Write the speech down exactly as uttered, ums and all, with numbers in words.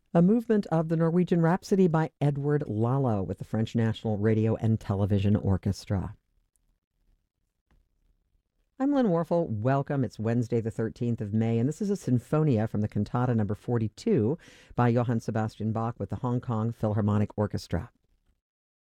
A movement of the Norwegian Rhapsody by Edward Lalo with the French National Radio and Television Orchestra. I'm Lynn Warfel. Welcome. It's Wednesday, the thirteenth of May, and this is a sinfonia from the cantata number forty-two by Johann Sebastian Bach with the Hong Kong Philharmonic Orchestra.